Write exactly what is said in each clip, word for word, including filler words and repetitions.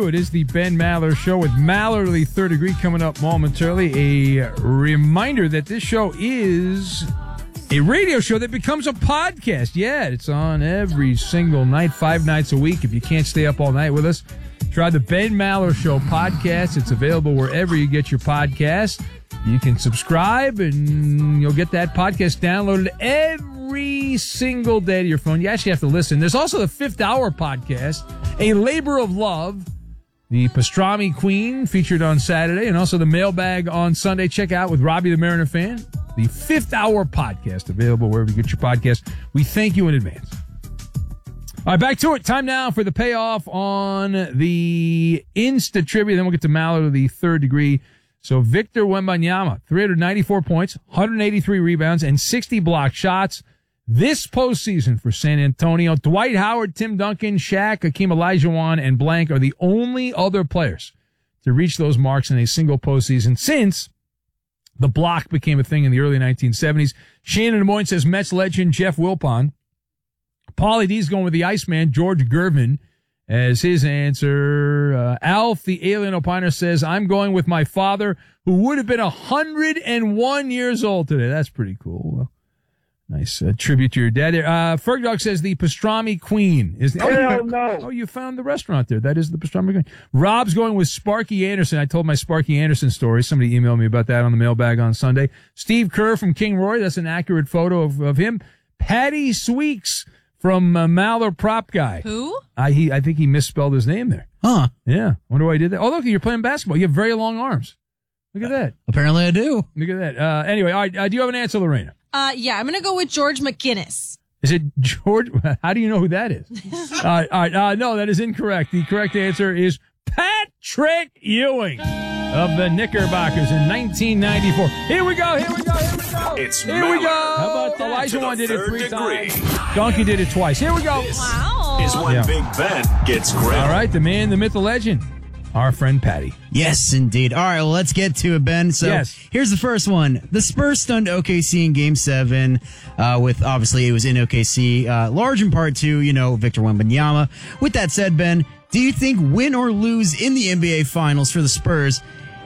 to. It is the Ben Maller Show with Mallerly Third Degree coming up momentarily. A reminder that this show is a radio show that becomes a podcast. Yeah, it's on every single night, five nights a week. If you can't stay up all night with us, try the Ben Maller Show podcast. It's available wherever you get your podcast. You can subscribe, and you'll get that podcast downloaded every single day to your phone. You actually have to listen. There's also the Fifth Hour podcast, A Labor of Love, the Pastrami Queen featured on Saturday, and also the Mailbag on Sunday. Check out with Robbie the Mariner fan, the Fifth Hour podcast, available wherever you get your podcast. We thank you in advance. All right, back to it. Time now for the payoff on the Insta Trivia. Then we'll get to Maller, the Third Degree. So Victor Wembanyama, three hundred ninety-four points, one hundred eighty-three rebounds, and sixty block shots this postseason for San Antonio. Dwight Howard, Tim Duncan, Shaq, Hakeem Olajuwon, and Blank are the only other players to reach those marks in a single postseason since the block became a thing in the early nineteen seventies. Shannon Des Moines says Mets legend Jeff Wilpon. Paulie D's going with the Iceman, George Gervin, as his answer. Uh, Alf, the alien opiner, says, I'm going with my father, who would have been one hundred one years old today. That's pretty cool. Well, nice uh, tribute to your dad there. Uh, Fergdog says the Pastrami Queen. is the, oh, Hell you, no. Oh, you found the restaurant there. That is the Pastrami Queen. Rob's going with Sparky Anderson. I told my Sparky Anderson story. Somebody emailed me about that on the mailbag on Sunday. Steve Kerr from King Roy. That's an accurate photo of, of him. Patty Sweeks from uh, Maller Prop Guy. Who? I he I think he misspelled his name there. Huh. Yeah. Wonder why he did that. Oh, look, you're playing basketball. You have very long arms. Look at that. Apparently I do. Look at that. Uh, anyway, all right. Uh, do you have an answer, Lorena? Uh, yeah, I'm going to go with George McGinnis. Is it George? How do you know who that is? all right. All right. Uh, no, that is incorrect. The correct answer is Patrick Ewing of the Knickerbockers in nineteen ninety-four. Here we go. Here we go. Here we go. It's Here we Maller. go. How about Olajuwon did it three degree. times. Donkey did it twice. Here we go. This Wow. is when Yeah. Big Ben gets grilled. All right. The man, the myth, the legend. Our friend Patty. Yes, indeed. All right, well, let's get to it, Ben. So Yes. here's the first one. The Spurs stunned O K C in Game seven uh, with, obviously, it was in O K C, uh, large in part to, you know, Victor Wembanyama. With that said, Ben, do you think win or lose in the N B A Finals for the Spurs,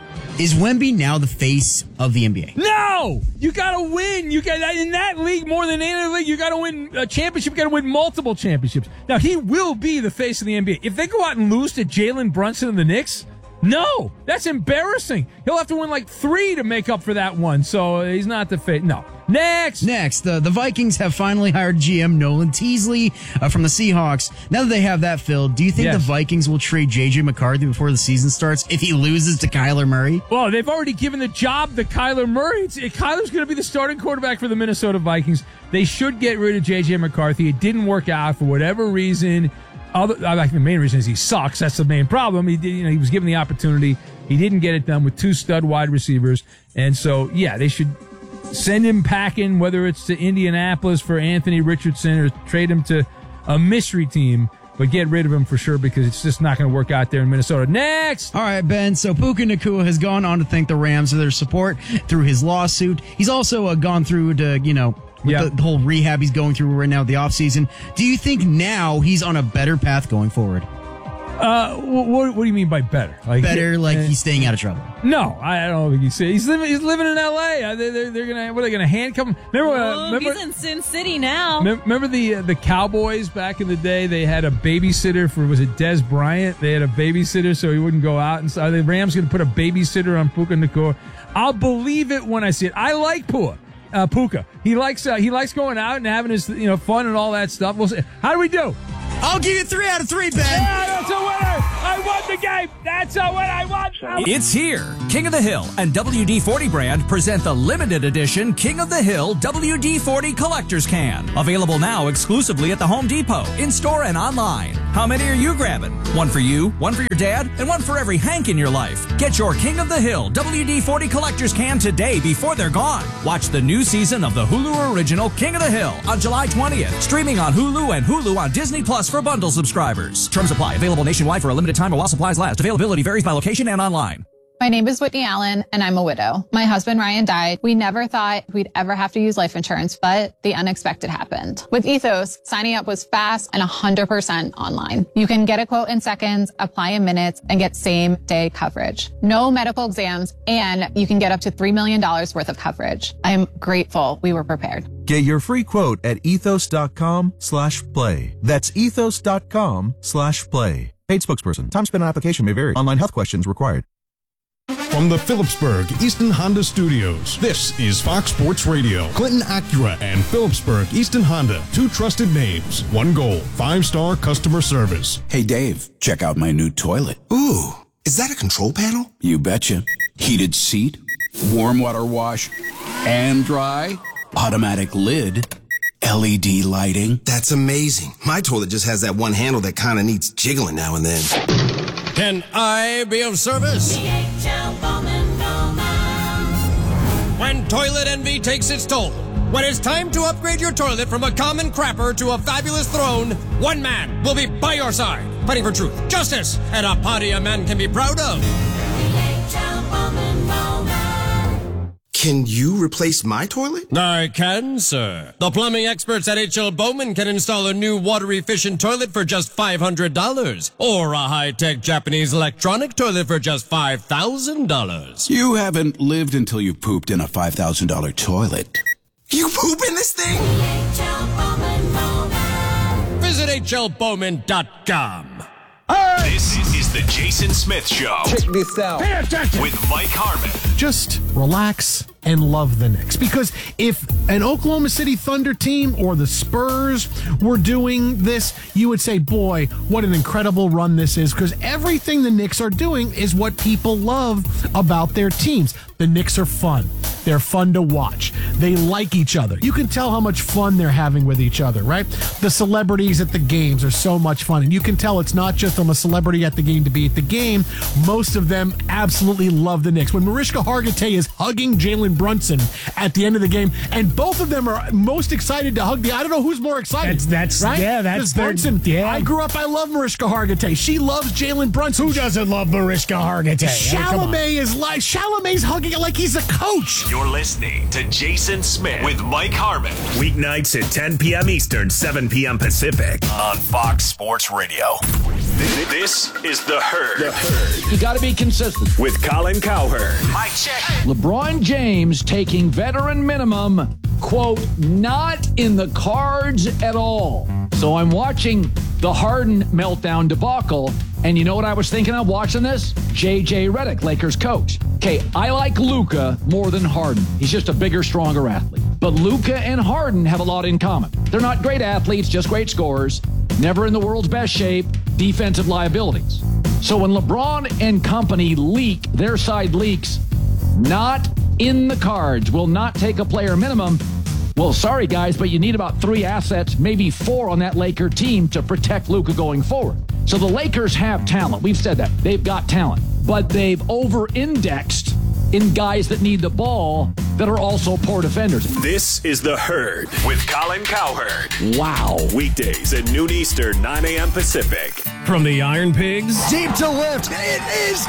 is Wemby now the face of the N B A? No! You gotta win. You got in that league more than any other league. You gotta win a championship. You gotta win multiple championships. Now he will be the face of the N B A. If they go out and lose to Jalen Brunson and the Knicks, no, that's embarrassing. He'll have to win like three to make up for that one. So he's not the face. No. Next. Next, uh, the Vikings have finally hired G M Nolan Teasley uh, from the Seahawks. Now that they have that filled, do you think Yes. the Vikings will trade J J McCarthy before the season starts if he loses to Kyler Murray? Well, they've already given the job to Kyler Murray. It's, it, Kyler's going to be the starting quarterback for the Minnesota Vikings. They should get rid of J J McCarthy. It didn't work out for whatever reason. Other, I think the main reason is he sucks. That's the main problem. He did, you know, he was given the opportunity. He didn't get it done with two stud wide receivers. And so, yeah, they should send him packing, whether it's to Indianapolis for Anthony Richardson or trade him to a mystery team, but get rid of him for sure because it's just not going to work out there in Minnesota. Next! All right, Ben. So Puka Nacua has gone on to thank the Rams for their support through his lawsuit. He's also uh, gone through to, you know, with Yeah. the, the whole rehab he's going through right now with the offseason. Do you think now he's on a better path going forward? Uh, what, what do you mean by better? Like Better, like uh, he's staying out of trouble. No, I don't think he's he's living. He's living in L A. Uh, They, they're, they're gonna what are they gonna handcuff him? Remember? Uh, Oh, remember, he's in Sin City now. mem- remember the uh, the Cowboys back in the day? They had a babysitter for was it Des Bryant? They had a babysitter so he wouldn't go out. And so are the Rams gonna put a babysitter on Puka Nacua? I'll believe it when I see it. I like Pua. Uh, Puka. He likes uh, he likes going out and having his you know fun and all that stuff. We'll see. How do we do? I'll give you three out of three, Ben. Yeah, that's a winner. I won the game. That's a win. I won. It's here. King of the Hill and W D forty brand present the limited edition King of the Hill W D forty Collector's Can. Available now exclusively at the Home Depot, in-store and online. How many are you grabbing? One for you, one for your dad, and one for every Hank in your life. Get your King of the Hill W D forty Collector's Can today before they're gone. Watch the new season of the Hulu original King of the Hill on July twentieth. Streaming on Hulu and Hulu on Disney Plus for bundle subscribers. Terms apply. Available nationwide for a limited time or while supplies last. Availability varies by location and online. My name is Whitney Allen, and I'm a widow. My husband, Ryan, died. We never thought we'd ever have to use life insurance, but the unexpected happened. With Ethos, signing up was fast and one hundred percent online. You can get a quote in seconds, apply in minutes, and get same-day coverage. No medical exams, and you can get up to three million dollars worth of coverage. I am grateful we were prepared. Get your free quote at ethos.com slash play. That's ethos.com slash play. Paid spokesperson. Time spent on application may vary. Online health questions required. From the Phillipsburg Easton Honda Studios, this is Fox Sports Radio. Clinton Acura and Phillipsburg Easton Honda, two trusted names, one goal, five-star customer service. Hey, Dave, check out my new toilet. Ooh, is that a control panel? You betcha. Heated seat, warm water wash, and dry, automatic lid, L E D lighting. That's amazing. My toilet just has that one handle that kind of needs jiggling now and then. Can I be of service? D H L Bowman Bowman. When toilet envy takes its toll, when it's time to upgrade your toilet from a common crapper to a fabulous throne, one man will be by your side, fighting for truth, justice, and a party a man can be proud of. D H L Bowman Bowman. Can you replace my toilet? I can, sir. The plumbing experts at H L Bowman can install a new water-efficient toilet for just five hundred dollars, or a high-tech Japanese electronic toilet for just five thousand dollars. You haven't lived until you pooped in a five thousand dollars toilet. You poop in this thing? H L Bowman Bowman. Visit H L Bowman dot com. This is the Jason Smith Show. Check this out. Pay attention. With Mike Harmon. Just relax and love the Knicks. Because if an Oklahoma City Thunder team or the Spurs were doing this, you would say, boy, what an incredible run this is. Because everything the Knicks are doing is what people love about their teams. The Knicks are fun. They're fun to watch. They like each other. You can tell how much fun they're having with each other, right? The celebrities at the games are so much fun. And you can tell it's not just I'm a celebrity at the game to be at the game. Most of them absolutely love the Knicks. When Mariska Hargitay is hugging Jalen Brunson at the end of the game, and both of them are most excited to hug the, I don't know who's more excited. That's, that's right? yeah, that's their, Brunson. Yeah. I grew up, I love Mariska Hargitay. She loves Jalen Brunson. Who doesn't love Mariska Hargitay? Chalamet is like, Chalamet's hugging it like he's a coach. You're listening to Jason Smith with Mike Harmon. Weeknights at ten p.m. Eastern, seven p.m. Pacific on Fox Sports Radio. This is The Herd. The Herd. You got to be consistent. With Colin Cowherd. Mike check. LeBron James taking veteran minimum, quote, not in the cards at all. So I'm watching the Harden meltdown debacle, and you know what I was thinking of watching this? J J Redick, Lakers coach. Okay, I like Luka more than Harden. He's just a bigger, stronger athlete. But Luka and Harden have a lot in common. They're not great athletes, just great scorers, never in the world's best shape, defensive liabilities. So when LeBron and company leak, their side leaks, not in the cards, will not take a player minimum. Well, sorry, guys, but you need about three assets, maybe four on that Laker team to protect Luka going forward. So the Lakers have talent. We've said that. They've got talent. But they've over-indexed in guys that need the ball that are also poor defenders. This is The Herd with Colin Cowherd. Wow. Weekdays at noon Eastern, nine a.m. Pacific. From the Iron Pigs. Deep to left. It is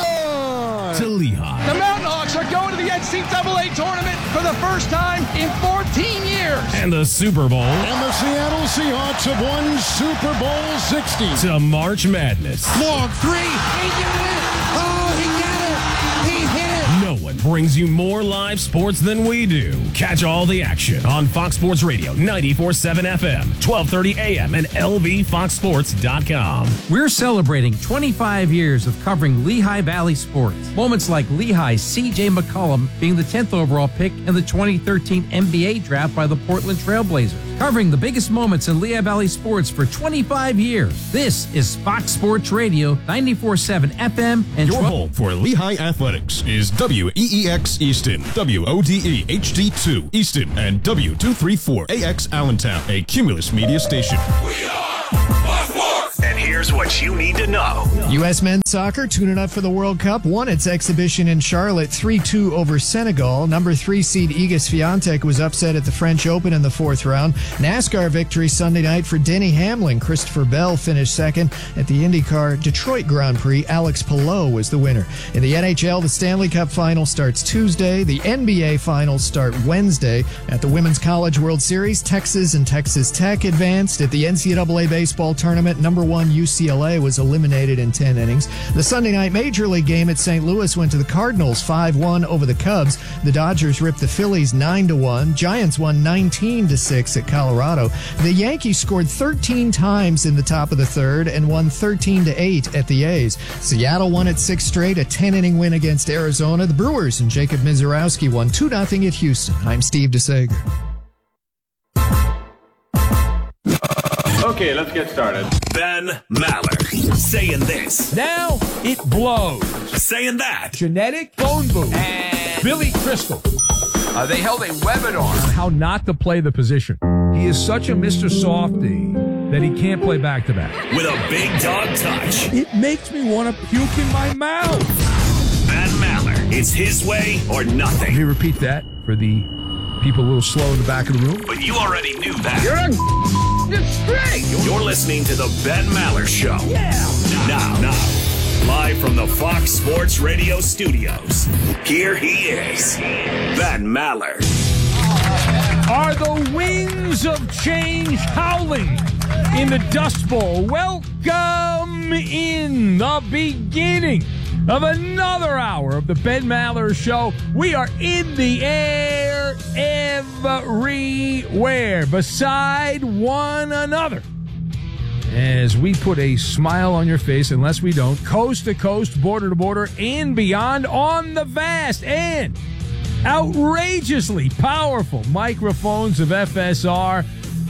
gone. To Lehigh. The Mountain Hawks are going to the N C double A tournament for the first time in fourteen years. And the Super Bowl. And the Seattle Seahawks have won Super Bowl sixty. To March Madness. Long three. He did it. Oh, he did it. He hit it. No one brings you more live sports than we do. Catch all the action on Fox Sports Radio, ninety-four point seven F M, twelve thirty A M, and L V fox sports dot com. We're celebrating twenty-five years of covering Lehigh Valley sports. Moments like Lehigh's C J McCollum being the tenth overall pick in the twenty thirteen N B A draft by the Portland Trailblazers. Covering the biggest moments in Lehigh Valley sports for twenty-five years. This is Fox Sports Radio, ninety-four point seven F M, and your home for Lehigh Athletics is W E E X Easton, W O D E H D two Easton, and W two thirty-four A X Allentown, a Cumulus Media station. We are Fox Sports. And here's what you need to know. U S men's soccer tuning up for the World Cup won its exhibition in Charlotte three two over Senegal. Number three seed Iga Swiatek was upset at the French Open in the fourth round. NASCAR victory Sunday night for Denny Hamlin. Christopher Bell finished second at the IndyCar Detroit Grand Prix. Alex Palou was the winner. In the N H L, the Stanley Cup Final starts Tuesday. The N B A Finals start Wednesday. At the Women's College World Series, Texas and Texas Tech advanced. At the N C double A Baseball Tournament, number one U C L A was eliminated in ten innings. The Sunday night Major League game at Saint Louis went to the Cardinals five one over the Cubs. The Dodgers ripped the Phillies nine to one. Giants won nineteen to six at Colorado. The Yankees scored thirteen times in the top of the third and won thirteen to eight at the A's. Seattle won its sixth straight, a ten-inning win against Arizona. The Brewers and Jacob Mizorowski won two nothing at Houston. I'm Steve DeSager. Okay, let's get started. Ben Maller saying this. Now it blows. Saying that. Genetic phone booth. And Billy Crystal. Uh, they held a webinar on how not to play the position. He is such a Mister Softy that he can't play back-to-back. With a big dog touch. It makes me want to puke in my mouth. Ben Maller. It's his way or nothing. Let me repeat that for the people a little slow in the back of the room. But you already knew that. You're a straight. You're listening to the Ben Maller Show. Yeah. Now, now, live from the Fox Sports Radio studios, here he is, Ben Maller. Are the winds of change howling in the Dust Bowl? Welcome in the beginning of another hour of the Ben Maller Show. We are in the air everywhere beside one another as we put a smile on your face, unless we don't, coast to coast, border to border, and beyond on the vast and outrageously powerful microphones of F S R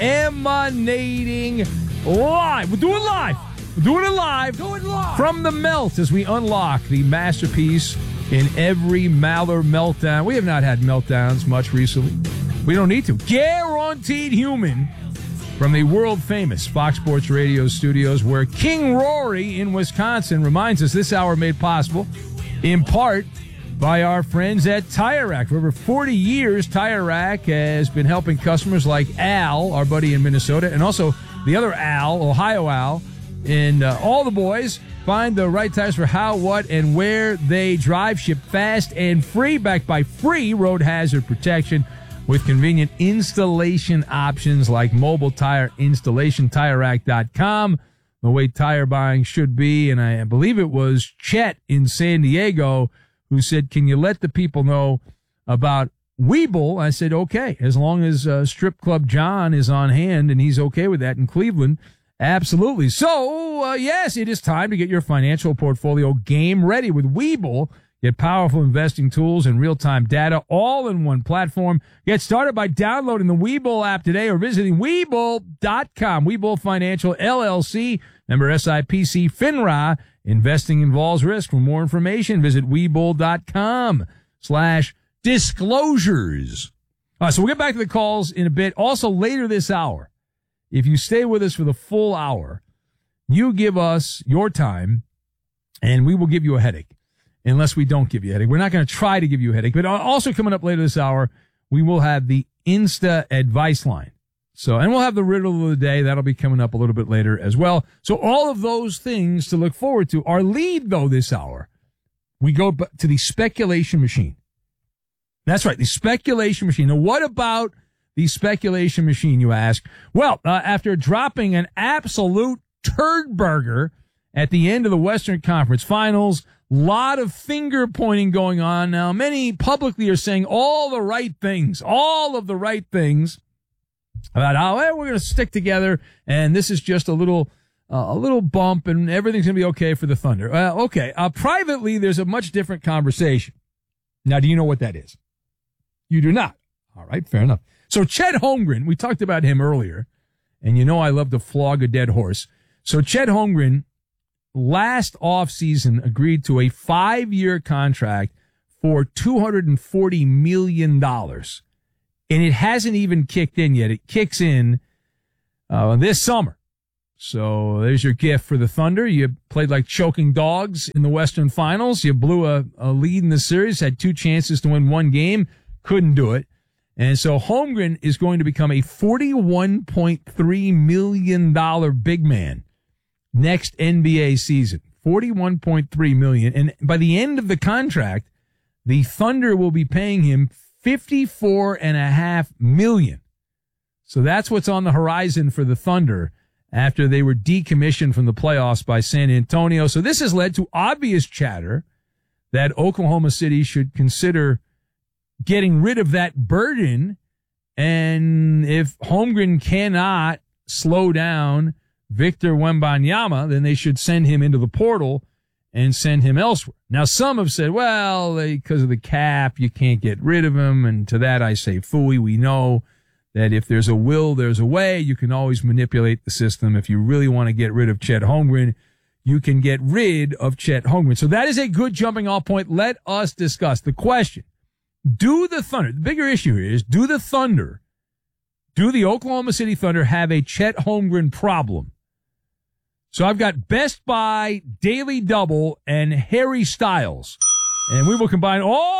emanating live. We'll do it live. We're doing it live. Do it live. From the melt as we unlock the masterpiece in every Maller meltdown. We have not had meltdowns much recently. We don't need to. Guaranteed human from the world-famous Fox Sports Radio studios, where King Rory in Wisconsin reminds us this hour made possible in part by our friends at Tire Rack. For over forty years, Tire Rack has been helping customers like Al, our buddy in Minnesota, and also the other Al, Ohio Al, and uh, all the boys find the right tires for how, what, and where they drive. Ship fast and free, backed by free road hazard protection with convenient installation options like mobile tire installation. Tire Rack dot com, the way tire buying should be. And I believe it was Chet in San Diego who said, can you let the people know about Weeble? I said, okay, as long as uh, Strip Club John is on hand and he's okay with that in Cleveland. Absolutely. So, uh, yes, it is time to get your financial portfolio game ready with Weeble. Get powerful investing tools and real-time data all in one platform. Get started by downloading the Weeble app today or visiting Weeble dot com. Weeble Financial, L L C, member S I P C, FINRA. Investing involves risk. For more information, visit Weeble dot com slash disclosures. All right, so we'll get back to the calls in a bit. Also, later this hour, if you stay with us for the full hour, you give us your time, and we will give you a headache, unless we don't give you a headache. We're not going to try to give you a headache. But also coming up later this hour, we will have the Insta Advice Line. So, and we'll have the riddle of the day. That'll be coming up a little bit later as well. So all of those things to look forward to. Our lead, though, this hour, we go to the speculation machine. That's right, the speculation machine. Now, what about the speculation machine, you ask? Well, uh, after dropping an absolute turd burger at the end of the Western Conference Finals, lot of finger pointing going on. Now, many publicly are saying all the right things, all of the right things about how, hey, we're going to stick together, and this is just a little uh, a little bump, and everything's going to be okay for the Thunder. Uh, okay, uh, privately, there's a much different conversation. Now, do you know what that is? You do not. All right, fair enough. So Chet Holmgren, we talked about him earlier, and you know I love to flog a dead horse. So Chet Holmgren, last offseason, agreed to a five-year contract for two hundred forty million dollars. And it hasn't even kicked in yet. It kicks in uh, this summer. So there's your gift for the Thunder. You played like choking dogs in the Western Finals. You blew a, a lead in the series, had two chances to win one game, couldn't do it. And so Holmgren is going to become a forty-one point three million dollars big man next N B A season. forty-one point three million dollars. And by the end of the contract, the Thunder will be paying him fifty-four point five million dollars. So that's what's on the horizon for the Thunder after they were decommissioned from the playoffs by San Antonio. So this has led to obvious chatter that Oklahoma City should consider getting rid of that burden. And if Holmgren cannot slow down Victor Wembanyama, then they should send him into the portal and send him elsewhere. Now, some have said, well, because of the cap, you can't get rid of him. And to that I say, phooey. We know that if there's a will, there's a way. You can always manipulate the system. If you really want to get rid of Chet Holmgren, you can get rid of Chet Holmgren. So that is a good jumping off point. Let us discuss the question. Do the Thunder, the bigger issue here is, do the Thunder, do the Oklahoma City Thunder have a Chet Holmgren problem? So I've got Best Buy, Daily Double, and Harry Styles. And we will combine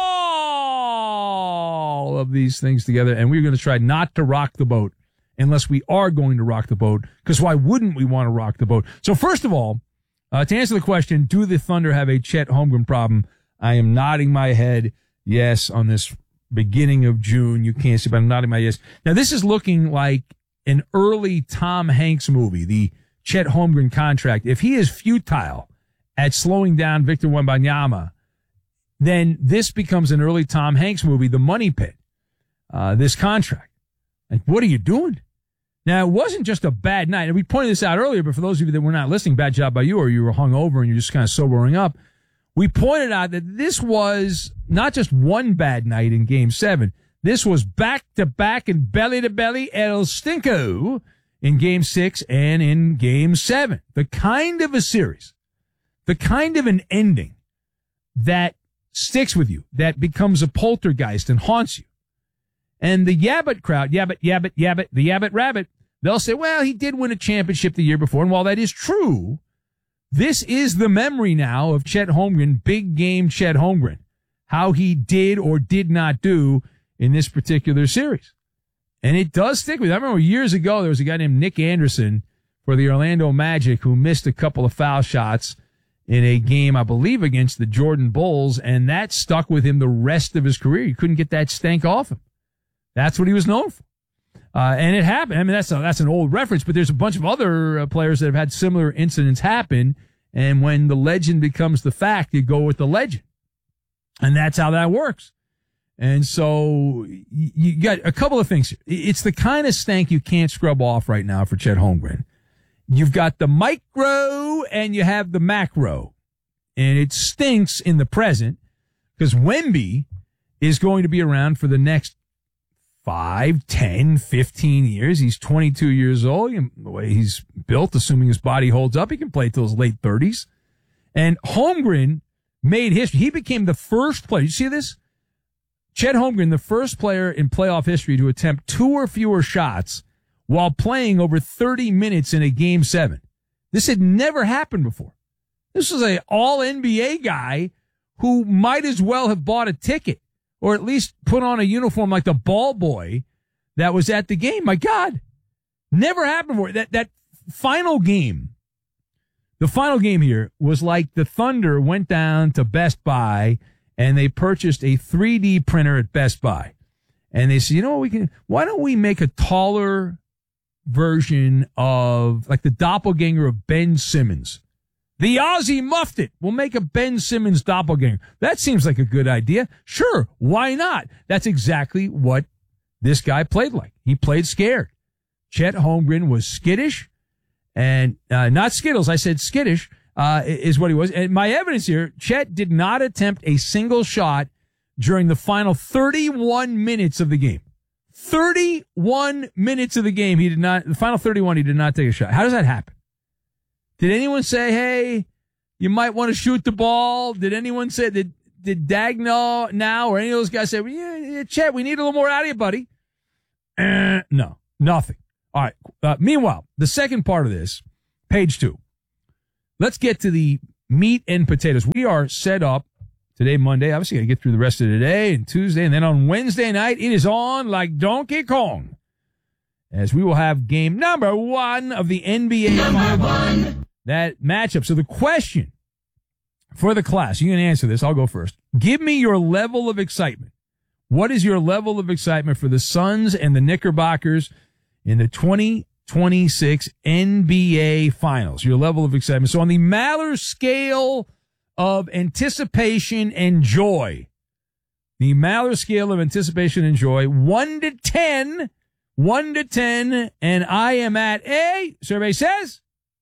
all of these things together, and we're going to try not to rock the boat unless we are going to rock the boat, because why wouldn't we want to rock the boat? So first of all, uh, to answer the question, do the Thunder have a Chet Holmgren problem? I am nodding my head yes on this beginning of June. You can't see, but I'm nodding my yes. Now, this is looking like an early Tom Hanks movie, the Chet Holmgren contract. If he is futile at slowing down Victor Wembanyama, then this becomes an early Tom Hanks movie, The Money Pit, uh, this contract. Like, what are you doing? Now, it wasn't just a bad night. And we pointed this out earlier, but for those of you that were not listening, bad job by you, or you were hungover and you're just kind of sobering up. We pointed out that this was not just one bad night in Game seven. This was back-to-back and belly-to-belly El Stinko in Game six and in Game seven. The kind of a series, the kind of an ending that sticks with you, that becomes a poltergeist and haunts you. And the Yabbit crowd, Yabbit, Yabbit, Yabbit, the Yabbit Rabbit, they'll say, well, he did win a championship the year before. And while that is true, this is the memory now of Chet Holmgren, big game Chet Holmgren, how he did or did not do in this particular series. And it does stick with you. I remember years ago, there was a guy named Nick Anderson for the Orlando Magic who missed a couple of foul shots in a game, I believe, against the Jordan Bulls, and that stuck with him the rest of his career. He couldn't get that stank off him. That's what he was known for. Uh, and it happened. I mean, that's a, that's an old reference, but there's a bunch of other uh, players that have had similar incidents happen. And when the legend becomes the fact, you go with the legend. And that's how that works. And so you, you got a couple of things. It's the kind of stank you can't scrub off right now for Chet Holmgren. You've got the micro and you have the macro. And it stinks in the present because Wemby is going to be around for the next five, ten, fifteen years. He's twenty-two years old. The way he's built, assuming his body holds up, he can play till his late thirties. And Holmgren made history. He became the first player. You see this? Chet Holmgren, the first player in playoff history to attempt two or fewer shots while playing over thirty minutes in a game seven. This had never happened before. This was an all N B A guy who might as well have bought a ticket or at least put on a uniform like the ball boy that was at the game. My God, never happened before. That, that final game, the final game here was like the Thunder went down to Best Buy and they purchased a three D printer at Best Buy. And they said, you know what, we can, why don't we make a taller version of like the doppelganger of Ben Simmons? The Aussie muffed it. We'll make a Ben Simmons doppelganger. That seems like a good idea. Sure, why not? That's exactly what this guy played like. He played scared. Chet Holmgren was skittish and uh, not Skittles. I said skittish uh, is what he was. And my evidence here, Chet did not attempt a single shot during the final thirty-one minutes of the game. thirty-one minutes of the game, he did not, the final thirty-one, he did not take a shot. How does that happen? Did anyone say, hey, you might want to shoot the ball? Did anyone say, did, did Dagnall now or any of those guys say, well, yeah, yeah, Chet, we need a little more out of you, buddy? Uh, no, nothing. All right. Uh, meanwhile, the second part of this page two. Let's get to the meat and potatoes. We are set up today, Monday. Obviously, got to get through the rest of the day and Tuesday. And then on Wednesday night, it is on like Donkey Kong, as we will have game number one of the N B A number one. That matchup. So the question for the class, you can answer this. I'll go first. Give me your level of excitement. What is your level of excitement for the Suns and the Knickerbockers in the twenty twenty-six N B A Finals? Your level of excitement. So on the Maller scale of anticipation and joy, the Maller scale of anticipation and joy, one to ten, one to ten, and I am at a, survey says,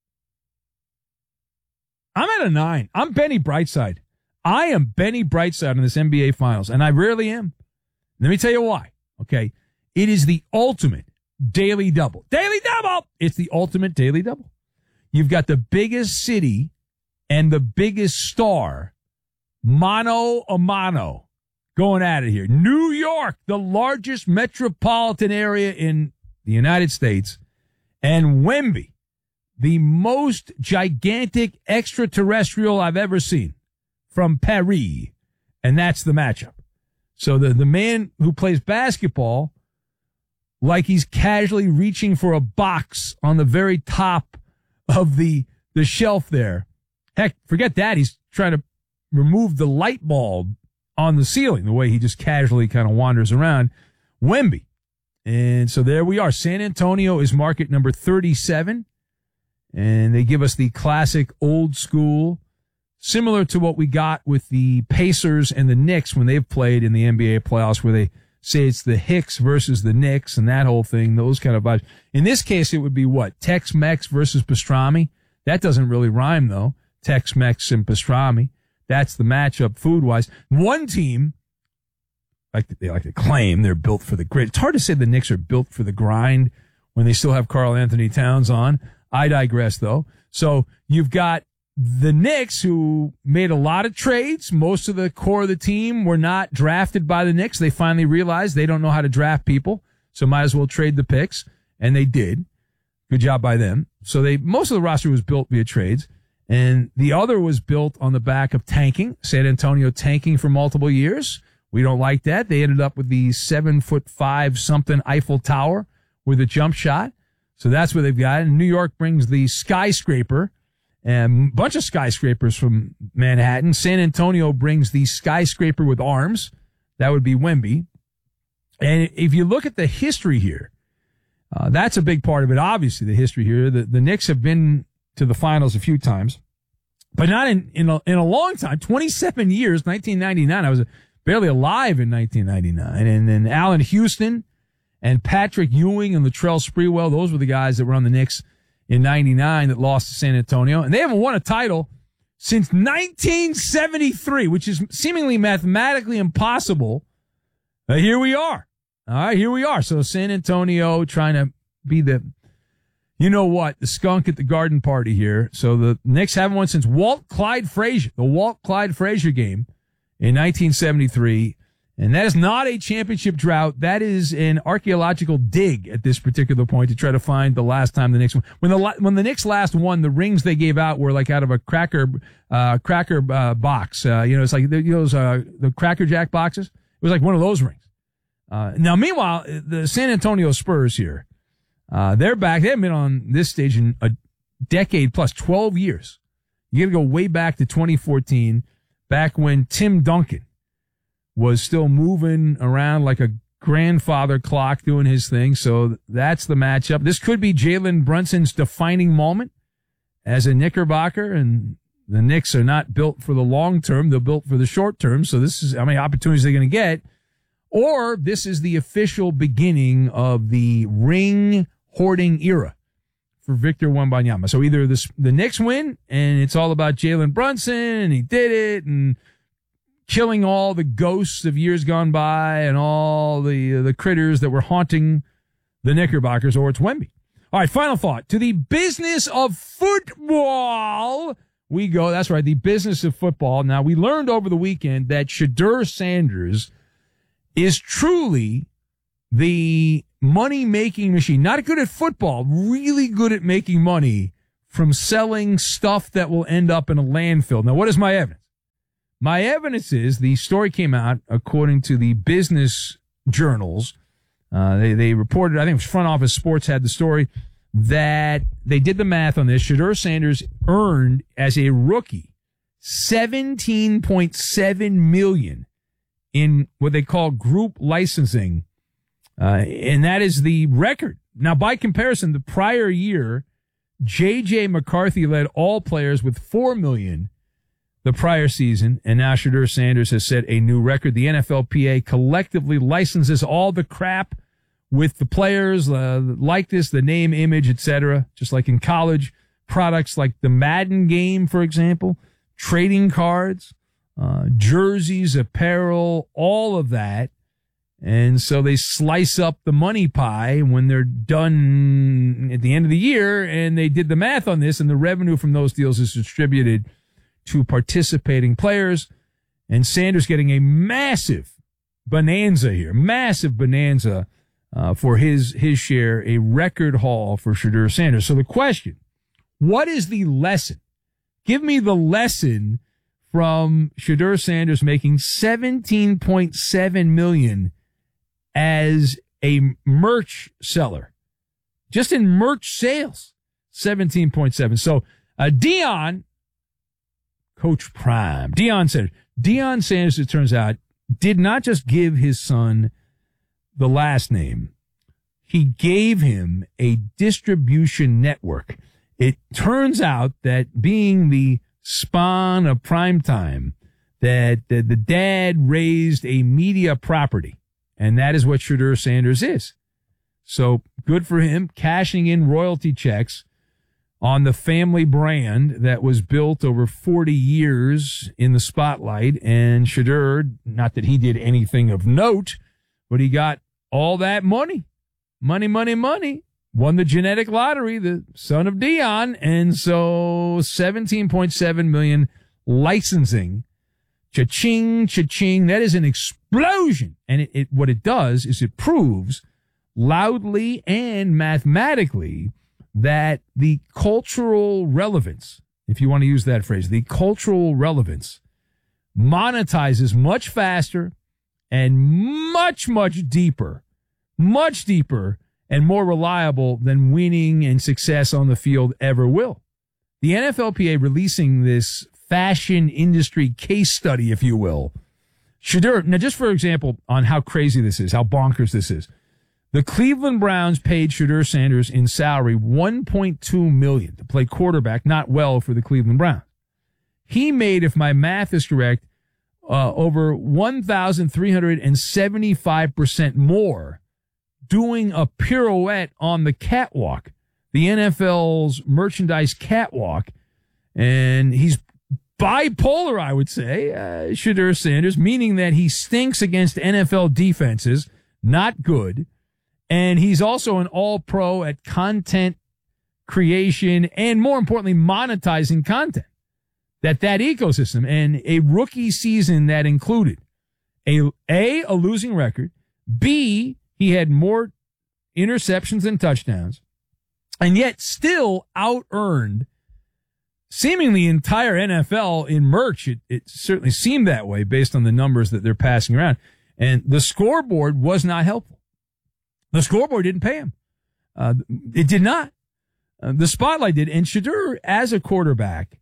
I'm at a nine. I'm Benny Brightside. I am Benny Brightside in this N B A Finals, and I rarely am. Let me tell you why, okay? It is the ultimate daily double. Daily double! It's the ultimate daily double. You've got the biggest city and the biggest star, mano a mano, going at it here. New York, the largest metropolitan area in the United States, and Wemby, the most gigantic extraterrestrial I've ever seen, from Paris, and that's the matchup. So the, the man who plays basketball like he's casually reaching for a box on the very top of the, the shelf there. Heck, forget that. He's trying to remove the light bulb on the ceiling, the way he just casually kind of wanders around. Wemby. And so there we are. San Antonio is market number thirty-seven. And they give us the classic old school, similar to what we got with the Pacers and the Knicks when they've played in the N B A playoffs, where they say it's the Hicks versus the Knicks and that whole thing, those kind of vibes. In this case, it would be what? Tex-Mex versus pastrami? That doesn't really rhyme, though. Tex-Mex and pastrami. That's the matchup food-wise. One team, like they like to claim, they're built for the grit. It's hard to say the Knicks are built for the grind when they still have Karl Anthony Towns on. I digress, though. So you've got the Knicks, who made a lot of trades. Most of the core of the team were not drafted by the Knicks. They finally realized they don't know how to draft people, so might as well trade the picks, and they did. Good job by them. So they most of the roster was built via trades, and the other was built on the back of tanking. San Antonio tanking for multiple years. We don't like that. They ended up with the seven foot five something Eiffel Tower with a jump shot. So that's what they've got. And New York brings the skyscraper, and a bunch of skyscrapers from Manhattan. San Antonio brings the skyscraper with arms. That would be Wemby. And if you look at the history here, uh, that's a big part of it. Obviously, the history here. The, the Knicks have been to the finals a few times, but not in, in, a, in a long time. twenty-seven years, nineteen ninety-nine. I was barely alive in nineteen ninety-nine. And then Allen Houston and Patrick Ewing and Latrell Sprewell, those were the guys that were on the Knicks in ninety-nine that lost to San Antonio. And they haven't won a title since nineteen seventy-three, which is seemingly mathematically impossible. But here we are. All right, here we are. So San Antonio trying to be the, you know what, the skunk at the garden party here. So the Knicks haven't won since Walt Clyde Frazier, the Walt Clyde Frazier game in nineteen seventy-three. And that is not a championship drought. That is an archaeological dig at this particular point to try to find the last time the Knicks won. When the when the Knicks last won, the rings they gave out were like out of a cracker uh, cracker uh, box. Uh, you know, it's like you know those uh, the Cracker Jack boxes. It was like one of those rings. Uh, now, meanwhile, the San Antonio Spurs here, uh, they're back. They haven't been on this stage in a decade plus, twelve years. You got to go way back to twenty fourteen, back when Tim Duncan was still moving around like a grandfather clock doing his thing. So that's the matchup. This could be Jalen Brunson's defining moment as a Knickerbocker, and the Knicks are not built for the long term. They're built for the short term. So this is how many opportunities they're going to get. Or this is the official beginning of the ring hoarding era for Victor Wembanyama. So either this, the Knicks win and it's all about Jalen Brunson and he did it and killing all the ghosts of years gone by and all the uh, the critters that were haunting the Knickerbockers, or it's Wemby. All right, final thought. To the business of football we go. That's right, the business of football. Now, we learned over the weekend that Shedeur Sanders is truly the money-making machine. Not good at football, really good at making money from selling stuff that will end up in a landfill. Now, what is my evidence? My evidence is the story came out according to the business journals. Uh, they, they reported, I think it was Front Office Sports had the story, that they did the math on this. Shedeur Sanders earned as a rookie seventeen point seven million dollars in what they call group licensing. Uh, and that is the record. Now, by comparison, the prior year, J J. McCarthy led all players with four million dollars the prior season, and now Shedeur Sanders has set a new record. The N F L P A collectively licenses all the crap with the players, uh, like this, the name, image, et cetera, just like in college, products like the Madden game, for example, trading cards, uh, jerseys, apparel, all of that. And so they slice up the money pie when they're done at the end of the year, and they did the math on this, and the revenue from those deals is distributed to participating players. And Sanders getting a massive bonanza here, massive bonanza uh, for his his share, a record haul for Shedeur Sanders. So the question, what is the lesson? Give me the lesson from Shedeur Sanders making seventeen point seven million dollars as a merch seller. Just in merch sales, seventeen point seven. So uh, Deion, Coach Prime, Deion Sanders. Deion Sanders, it turns out, did not just give his son the last name. He gave him a distribution network. It turns out that being the spawn of primetime, that, that the dad raised a media property. And that is what Shedeur Sanders is. So good for him, cashing in royalty checks on the family brand that was built over forty years in the spotlight. And Shedeur, not that he did anything of note, but he got all that money. Money, money, money. Won the genetic lottery, the son of Deion. And so seventeen point seven million dollars licensing. Cha-ching, cha-ching. That is an explosion. And it, it, what it does is it proves loudly and mathematically that the cultural relevance, if you want to use that phrase, the cultural relevance monetizes much faster and much, much deeper, much deeper and more reliable than winning and success on the field ever will. The N F L P A releasing this fashion industry case study, if you will. Shedeur, now just for example, on how crazy this is, how bonkers this is. The Cleveland Browns paid Shedeur Sanders in salary one point two million dollars to play quarterback, not well for the Cleveland Browns. He made, if my math is correct, uh, over one thousand three hundred seventy-five percent more doing a pirouette on the catwalk, the N F L's merchandise catwalk. And he's bipolar, I would say, uh, Shedeur Sanders, meaning that he stinks against N F L defenses, not good. And he's also an all-pro at content creation and, more importantly, monetizing content. That that ecosystem, and a rookie season that included a, A, a losing record, B, he had more interceptions than touchdowns, and yet still out-earned seemingly entire N F L in merch. It, it certainly seemed that way based on the numbers that they're passing around. And the scoreboard was not helpful. The scoreboard didn't pay him. Uh, it did not. Uh, the spotlight did. And Shedeur, as a quarterback,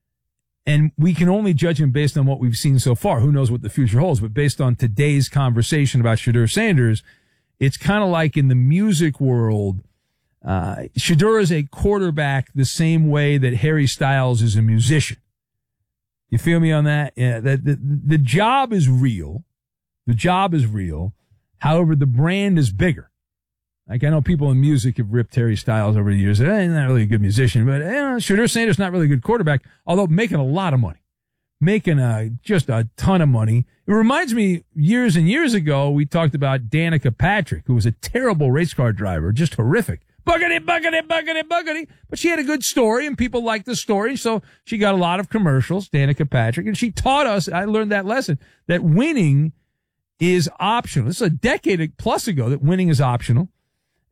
and we can only judge him based on what we've seen so far. Who knows what the future holds? But based on today's conversation about Shedeur Sanders, it's kind of like in the music world, Uh, Shedeur is a quarterback the same way that Harry Styles is a musician. You feel me on that? Yeah, the, the, the job is real. The job is real. However, the brand is bigger. Like, I know people in music have ripped Harry Styles over the years. Eh, he's not really a good musician, but eh, Shedeur Sanders not really a good quarterback, although making a lot of money. Making a, just a ton of money. It reminds me, years and years ago, we talked about Danica Patrick, who was a terrible race car driver, just horrific. Buggity, buggity, buggity, buggity. But she had a good story, and people liked the story, so she got a lot of commercials, Danica Patrick, and she taught us, I learned that lesson, that winning is optional. This is a decade plus ago that winning is optional.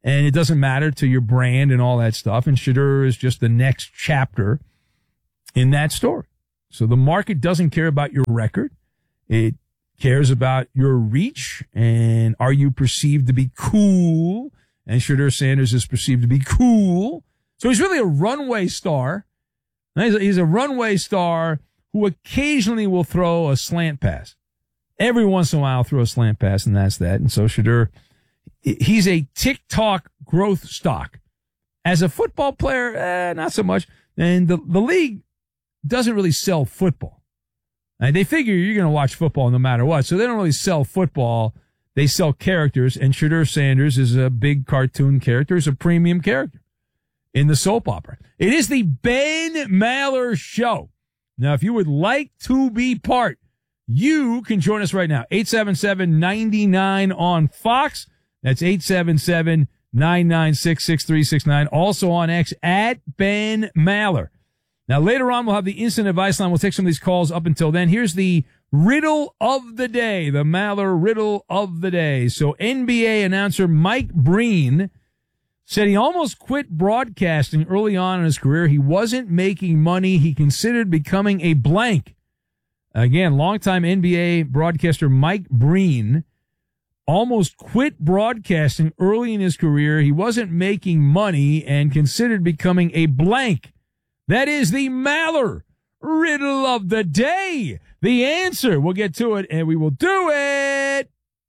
and it doesn't matter to your brand and all that stuff. And Shedeur is just the next chapter in that story. So the market doesn't care about your record. It cares about your reach, and are you perceived to be cool? And Shedeur Sanders is perceived to be cool. So he's really a runway star. He's a, he's a runway star who occasionally will throw a slant pass. Every once in a while, throw a slant pass, and that's that. And so Shedeur, he's a TikTok growth stock. As a football player, eh, not so much. And the, the league doesn't really sell football. And they figure you're going to watch football no matter what. So they don't really sell football. They sell characters. And Shedeur Sanders is a big cartoon character. He's a premium character in the soap opera. It is the Ben Maller Show. Now, if you would like to be part, you can join us right now. eight seven seven, nine nine on Fox. That's eight seven seven, nine nine six, six three six nine. Also on X at Ben Maller. Now, later on, we'll have the instant advice line. We'll take some of these calls. Up until then, here's the riddle of the day, the Maller riddle of the day. So N B A announcer Mike Breen said he almost quit broadcasting early on in his career. He wasn't making money. He considered becoming a blank. Again, longtime N B A broadcaster Mike Breen almost quit broadcasting early in his career. He wasn't making money and considered becoming a blank. That is the Maller riddle of the day. The answer, we'll get to it, and we will do it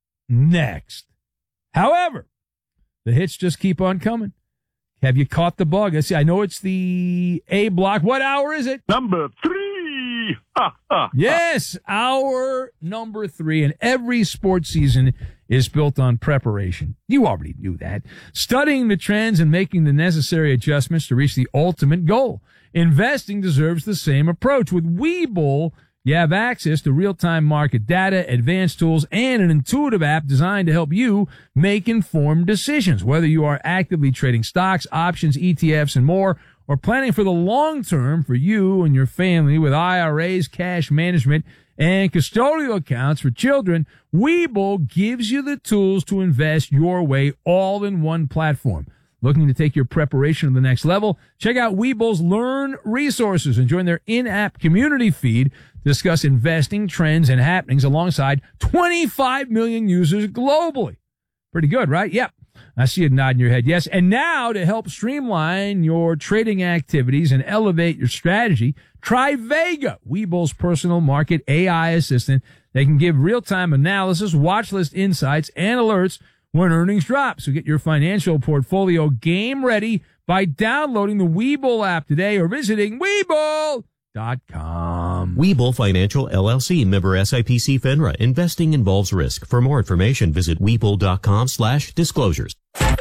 next. However, the hits just keep on coming. Have you caught the bug? I see. I know it's the A block. What hour is it? Number three. Yes, hour number three. And every sports season is built on preparation. You already knew that. Studying the trends and making the necessary adjustments to reach the ultimate goal. Investing deserves the same approach. With Webull, you have access to real-time market data, advanced tools, and an intuitive app designed to help you make informed decisions. Whether you are actively trading stocks, options, E T Fs, and more, or planning for the long term for you and your family with I R As, cash management, and custodial accounts for children, Webull gives you the tools to invest your way all in one platform. Looking to take your preparation to the next level? Check out Webull's Learn resources and join their in-app community feed to discuss investing trends and happenings alongside twenty-five million users globally. Pretty good, right? Yep. I see you nodding your head. Yes. And now to help streamline your trading activities and elevate your strategy, try Vega, Webull's personal market A I assistant. They can give real-time analysis, watch list insights, and alerts when earnings drop. So get your financial portfolio game ready by downloading the Webull app today or visiting Webull dot com. Webull Financial L L C, member S I P C FINRA. Investing involves risk. For more information, visit Webull dot com slash disclosures.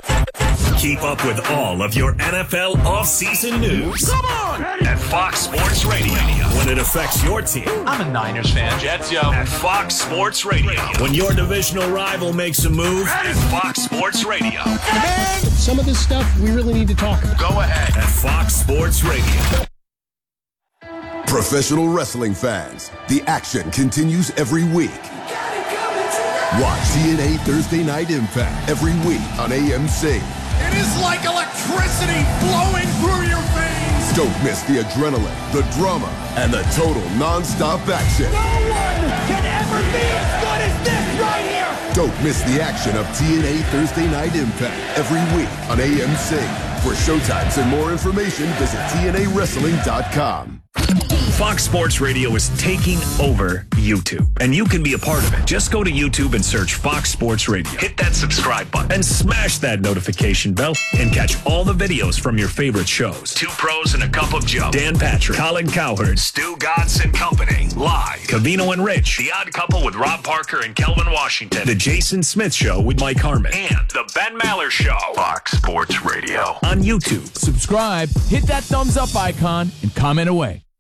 Keep up with all of your N F L offseason news. Come on! At Fox Sports Radio. When it affects your team. I'm a Niners fan. Jets, yo. At Fox Sports Radio. When your divisional rival makes a move. At Fox Sports Radio. Man, some of this stuff we really need to talk about. Go ahead. At Fox Sports Radio. Professional wrestling fans, the action continues every week. Watch T N A Thursday Night Impact every week on A M C. It is like electricity flowing through your veins. Don't miss the adrenaline, the drama, and the total non-stop action. No one can ever be as good as this right here. Don't miss the action of T N A Thursday Night Impact every week on A M C. For showtimes and more information, visit T N A wrestling dot com. Fox Sports Radio is taking over YouTube, and you can be a part of it. Just go to YouTube and search Fox Sports Radio. Hit that subscribe button and smash that notification bell and catch all the videos from your favorite shows. Two Pros and a Cup of Joe, Dan Patrick, Colin Cowherd, Stu Gatz and Company, live. Cavino and Rich, The Odd Couple with Rob Parker and Kelvin Washington, The Jason Smith Show with Mike Harmon, and The Ben Maller Show. Fox Sports Radio on YouTube. Subscribe, hit that thumbs up icon, and comment away.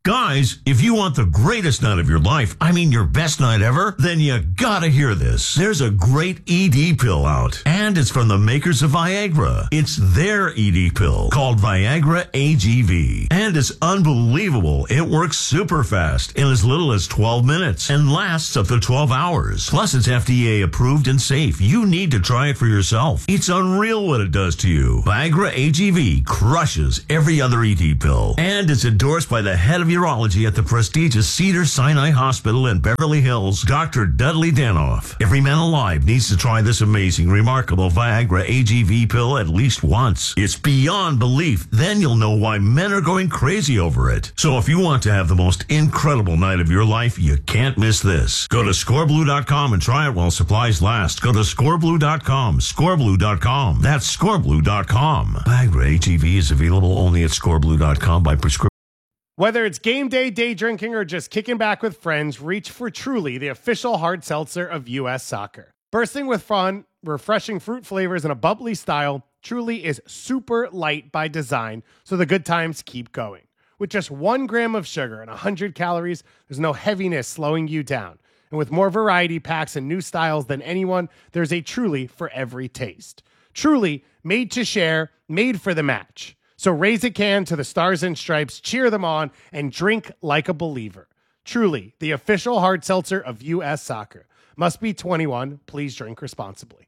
Guys, if you want the greatest night of your life, I mean your best night ever, then you gotta hear this. There's a great E D pill out, and it's from the makers of Viagra. It's their E D pill called Viagra A G V, and it's unbelievable. It works super fast in as little as twelve minutes and lasts up to twelve hours. Plus, it's F D A approved and safe. You need to try it for yourself. It's unreal what it does to you. Viagra A G V crushes every other E D pill, and it's endorsed by the head of urology at the prestigious Cedars-Sinai Hospital in Beverly Hills, Doctor Dudley Danoff. Every man alive needs to try this amazing, remarkable Viagra A G V pill at least once. It's beyond belief. Then you'll know why men are going crazy over it. So if you want to have the most incredible night of your life, you can't miss this. Go to score blue dot com and try it while supplies last. Go to score blue dot com, score blue dot com. That's score blue dot com. Viagra A G V is available only at score blue dot com by prescription. Whether it's game day, day drinking, or just kicking back with friends, reach for Truly, the official hard seltzer of U S Soccer. Bursting with fun, refreshing fruit flavors, and a bubbly style, Truly is super light by design, so the good times keep going. With just one gram of sugar and one hundred calories, there's no heaviness slowing you down. And with more variety packs and new styles than anyone, there's a Truly for every taste. Truly, made to share, made for the match. So raise a can to the Stars and Stripes, cheer them on, and drink like a believer. Truly, the official hard seltzer of U S Soccer. Must be twenty-one. Please drink responsibly.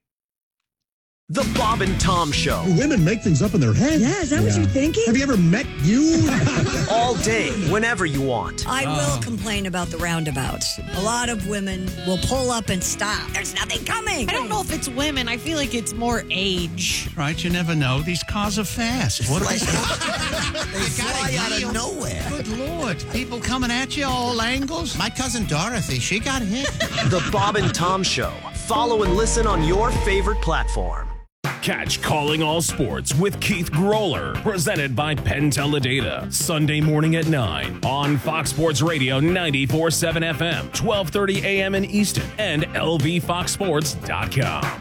The Bob and Tom Show. Women make things up in their head. Yeah, is that what you're thinking? Have you ever met you? All day, whenever you want. I will complain about the roundabouts. A lot of women will pull up and stop. There's nothing coming. I don't know if it's women. I feel like it's more age. Right, you never know. These cars are fast. What Like- they fly out of nowhere. Good Lord. People coming at you all angles. My cousin Dorothy, she got hit. The Bob and Tom Show. Follow and listen on your favorite platform. Catch Calling All Sports with Keith Groller, presented by Penn Teledata, Sunday morning at nine on Fox Sports Radio ninety-four point seven F M, twelve thirty A M in Easton, and L V fox sports dot com.